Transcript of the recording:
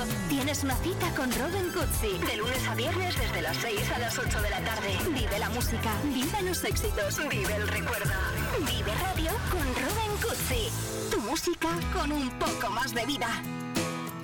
tienes una cita con Robin Cutsi. De lunes a viernes desde las 6 a las 8 de la tarde. Vive la música, vive los éxitos, vive el recuerdo. Vive Radio con Robin Cutsi. Tu música con un poco más de vida.